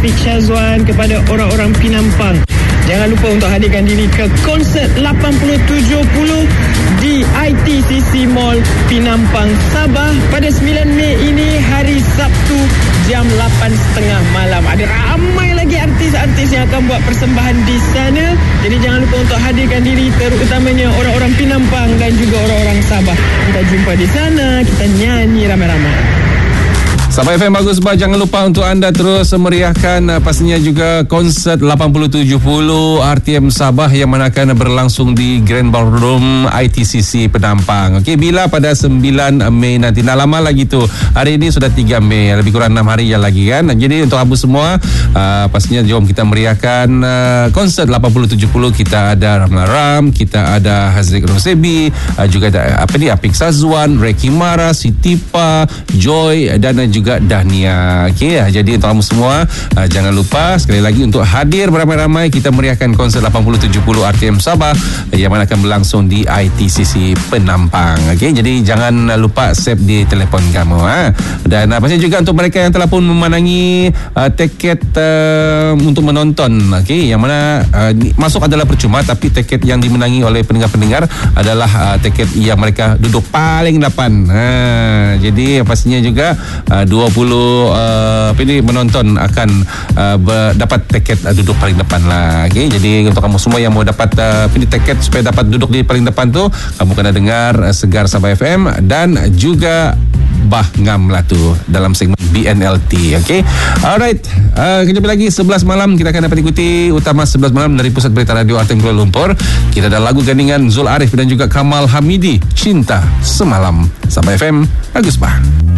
Apik Syazwan, kepada orang-orang Pinampang, jangan lupa untuk hadirkan diri ke konsert 8070 di ITCC Mall Pinampang, Sabah pada 9 Mei ini, hari Sabtu jam 8.30 malam. Ada ramai lagi artis-artis yang akan buat persembahan di sana. Jadi jangan lupa untuk hadirkan diri, terutamanya orang-orang Pinampang dan juga orang-orang Sabah. Kita jumpa di sana, kita nyanyi ramai-ramai. Sabah FM bagus bah. Jangan lupa untuk anda terus meriahkan pastinya juga konsert 8070 RTM Sabah yang mana akan berlangsung di Grand Ballroom ITCC Penampang. Okey, bila pada 9 Mei nanti. Nak lama lagi tu. Hari ini sudah 3 Mei, lebih kurang 6 hari lagi kan. Jadi untuk abu semua pastinya jom kita meriahkan konsert 8070. Kita ada Ramla Ram, kita ada Hazrik Rosebi, juga ada Apik Syazwan, Reki Mara, Siti Pa, Joy dan juga Dahnia. Okey, jadi untuk kamu semua jangan lupa sekali lagi untuk hadir beramai-ramai, kita meriahkan konsert 8070 RTM Sabah yang mana akan berlangsung di ITCC Penampang. Okey, jadi jangan lupa save di telefon kamu dan pastinya juga untuk mereka yang telah pun memenangi tiket untuk menonton, okey, yang mana masuk adalah percuma, tapi tiket yang dimenangi oleh pendengar-pendengar adalah tiket yang mereka duduk paling depan. Jadi pastinya juga 20 menonton akan dapat tiket duduk paling depan lah. Okay? Jadi untuk kamu semua yang mau dapat tiket supaya dapat duduk di paling depan tu, kamu kena dengar Segar Sabah FM dan juga Bah Ngam lah tu dalam segmen BNLT. Okay? Alright, kejap lagi 11 malam kita akan dapat ikuti Utama 11 malam dari Pusat Berita Radio RTM Kuala Lumpur. Kita ada lagu gandingan Zul Arif dan juga Kamal Hamidi, Cinta Semalam. Sabah FM, bagus bah.